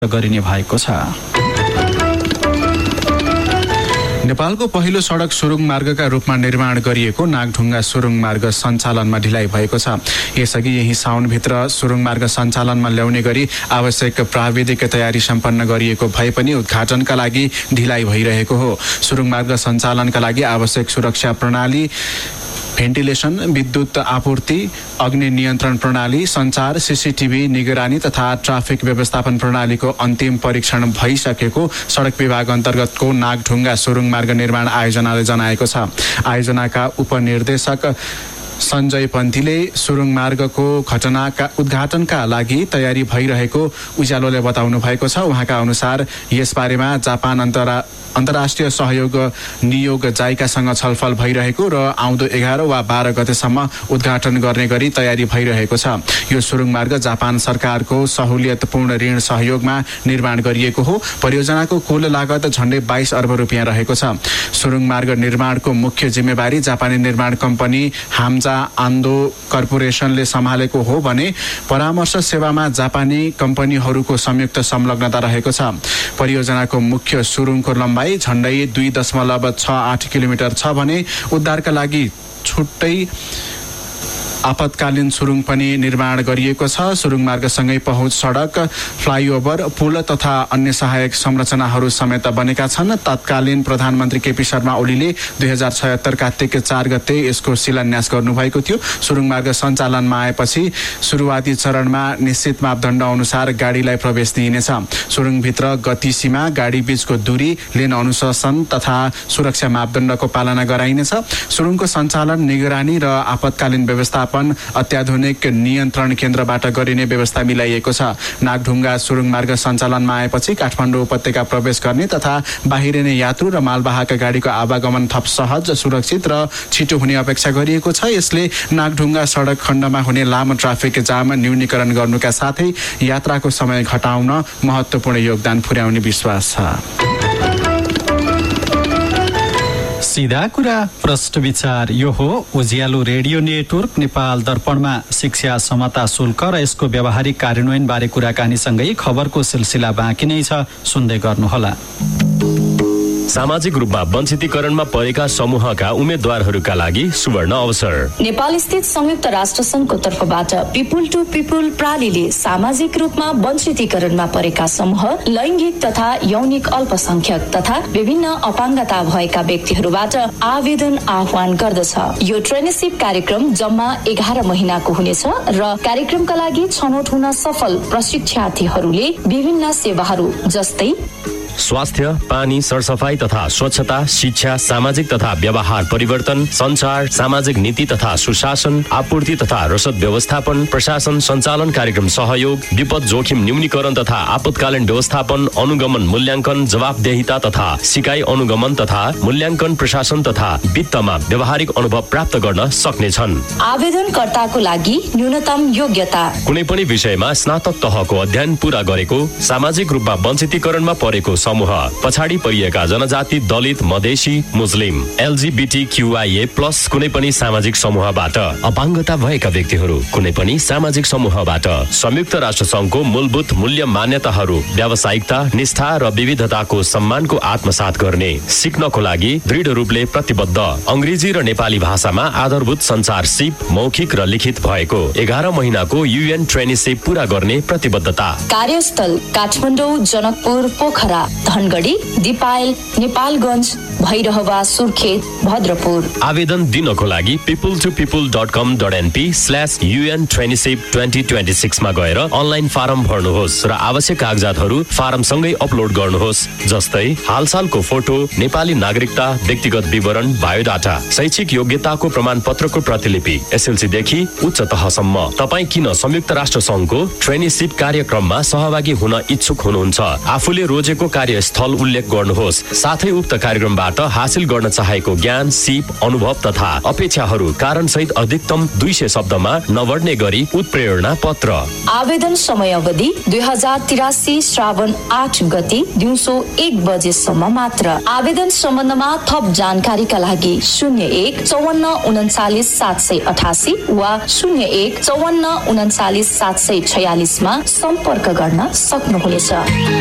गरिने भएको छ। नेपालको पहिलो सडक सुरुङ मार्गका रूपमा निर्माण गरिएको नागढुङ्गा सुरुङ मार्ग सञ्चालनमा ढिलाइ भएको छ। यसअघि यही साउनभित्र सुरुङ मार्ग सञ्चालनमा ल्याउने गरी आवश्यक प्राविधिक तयारी सम्पन्न गरिएको भए पनि उद्घाटनका लागि ढिलाइ भइरहेको हो। सुरुङ मार्ग सञ्चालनका लागि आवश्यक सुरक्षा प्रणाली, भेन्टिलेसन, विद्युत आपूर्ति, अग्नि नियन्त्रण प्रणाली, सञ्चार, सीसीटीभी निगरानी तथा ट्राफिक व्यवस्थापन प्रणालीको अन्तिम परीक्षण भइसकेको सडक विभाग अन्तर्गतको नागढुङ्गा सुरुङ मार्ग निर्माण आयोजनाले जनाएको छ। आयोजनाका उपनिर्देशक सञ्जय पन्थीले सुरुङ मार्गको उद्घाटनका लागि तयारी भइरहेको उज्यालोले बताउनु भएको छ। उहाँका अनुसार यसबारेमा जापान अन्तर्राष्ट्रिय सहयोग नियोग जाइकासँग छलफल भइरहेको र आउँदो 11 वा 12 गतेसम्म उद्घाटन गर्ने गरी तयारी भइरहेको छ। यो सुरुङ मार्ग जापान सरकारको सहुलियतपूर्ण ऋण सहयोगमा निर्माण गरिएको हो। परियोजनाको कुल लागत झण्डै 22 अर्ब रुपियाँ रहेको छ। सुरुङ मार्ग निर्माणको मुख्य जिम्मेवारी जापानी निर्माण कम्पनी हाम्जा आन्दो कर्पोरेसनले सम्हालेको हो भने परामर्श सेवामा जापानी कम्पनीहरूको संयुक्त संलग्नता रहेको छ। परियोजनाको मुख्य सुरुङको लम्बाइ झण्डै 2.68 किलोमिटर छ भने उद्धारका लागि छुट्टै आपतकालीन सुरुङ पनि निर्माण गरिएको छ। सुरुङ मार्गसँगै पहुँच सडक, फ्लाइओभर, पुल तथा अन्य सहायक संरचनाहरू समेत बनेका छन्। तत्कालीन प्रधानमन्त्री केपी शर्मा ओलीले 2076 कार्तिक 4 गते यसको शिलान्यास गर्नुभएको थियो। सुरुङ मार्ग सञ्चालनमा आएपछि सुरुवाती चरणमा निश्चित मापदण्ड अनुसार गाडीलाई प्रवेश दिइनेछ। सुरुङभित्र गति सीमा, गाडी बीचको दूरी, लेन अनुशासन तथा सुरक्षा मापदण्डको पालना गराइनेछ। सुरुङको सञ्चालन, निगरानी र आपतकालीन व्यवस्थापन अत्याधुनिक नियन्त्रण केन्द्रबाट गरिने व्यवस्था मिलाइएको छ। नागढुङ्गा सुरुङ मार्ग सञ्चालनमा आएपछि काठमाडौँ उपत्यका प्रवेश गर्ने तथा बाहिरिने यात्रु र मालवाहक गाडीको आवागमन थप सहज, सुरक्षित र छिटो हुने अपेक्षा गरिएको छ। यसले नागढुङ्गा सडक खण्डमा हुने लामो ट्राफिक जाम न्यूनीकरण गर्नुका साथै यात्राको समय घटाउन महत्त्वपूर्ण योगदान पुर्याउने विश्वास छ। सीधा कुरा प्रश्न विचार, यो हो उज्यालो रेडियो नेटवर्क नेपाल दर्पणमा शिक्षा समता शुल्क र यसको व्यावहारिक कार्यान्वयन बारे कुराकानीसँगै खबरको सिलसिला बाँकी नै छ, सुन्दै गर्नुहोला। सामाजिक रूपमा वञ्चितीकरणमा परेका समूहका उम्मेद्वारहरूका लागि सुवर्ण अवसर। नेपाल स्थित संयुक्त राष्ट्र संघको तर्फबाट पिपुल टु पिपुल प्रणालीले सामाजिक रूपमा वञ्चितीकरणमा परेका समूह, लैङ्गिक तथा यौनिक अल्पसंख्यक तथा विभिन्न अपाङ्गता भएका व्यक्तिहरूबाट आवेदन आह्वान गर्दछ। यो ट्रेनिसिप कार्यक्रम जम्मा 11 महिनाको हुनेछ र कार्यक्रमका लागि छनौट हुन सफल प्रशिक्षार्थीहरूले विभिन्न सेवाहरू जस्तै स्वास्थ्य, पानी, सरसफाई तथा स्वच्छता, शिक्षा, सामाजिक तथा व्यवहार परिवर्तन, सञ्चार, सामाजिक नीति तथा सुशासन, आपूर्ति तथा रसद व्यवस्थापन, प्रशासन सञ्चालन कार्यक्रम सहयोग, विपद जोखिम न्यूनीकरण तथा आपतकालीन व्यवस्थापन, अनुगमन मूल्याङ्कन, जवाफदेहिता तथा सिकाइ अनुगमन तथा मूल्याङ्कन, प्रशासन तथा वित्तमा व्यावहारिक अनुभव प्राप्त गर्न सक्नेछन्। आवेदनकर्ताको लागि न्यूनतम योग्यता कुनै पनि विषयमा स्नातक तहको अध्ययन पूरा गरेको, सामाजिक रूपमा वञ्चितीकरणमा परेको समूह, पछाडि परिएका जनजाति, दलित, मधेसी, मुस्लिम, LGBTQIA+ कुनै पनि सामाजिक समूहबाट, अपाङ्गता भएका व्यक्तिहरू कुनै पनि सामाजिक समूहबाट, संयुक्त राष्ट्र संघको मूलभूत मूल्य मान्यताहरू, व्यावसायिकता, निष्ठा र विविधताको सम्मानको आत्मसात गर्ने, सिक्नको लागि दृढ रूपले प्रतिबद्ध, अंग्रेजी र नेपाली भाषामा आधारभूत सञ्चार सिप मौखिक र लिखित भएको 11 महिनाको UN ट्रेनिसिप पूरा गर्ने प्रतिबद्धता। कार्यस्थल काठमाडौँ, जनकपुर, पोखरा, धनगढी, दिपायल, नेपालगञ्ज, भैरहवा, सुर्खेत, भद्रपुर। आवेदन दिनको लागि people2people.com.np/UN ट्रेनिसिप 2026 मा गएर अनलाइन फारम भर्नुहोस् र आवश्यक कागजातहरू फारमसँगै अपलोड गर्नुहोस्, जस्तै हालसालको फोटो, नेपाली नागरिकता, व्यक्तिगत विवरण, बायोडाटा, शैक्षिक योग्यताको प्रमाणपत्रको प्रतिलिपि, SLC देखि उच्च तहसम्म। तपाईँ किन संयुक्त राष्ट्र संघको ट्रेनिसिप कार्यक्रममा सहभागी हुन इच्छुक हुनुहुन्छ? आफूले रोजेको कार्यस्थल उल्लेख गर्नुहोस्, साथै उक्त कार्यक्रमबाट उनीहरूबाट हासिल गर्न चाहेको ज्ञान, सिप, अनुभव तथा अपेक्षाहरू कारणसहित अधिकतम 200 शब्दमा नबढ्ने गरी उत्प्रेरणा पत्र। आवेदन समय अवधि 2083 श्रावण 8 गति दिउँसो 1 बजेसम्म मात्र। आवेदन सम्बन्धमा थप जानकारीका लागि 01 54 39 788 वा 01 54 39 746 मा सम्पर्क गर्न सक्नुहुनेछ।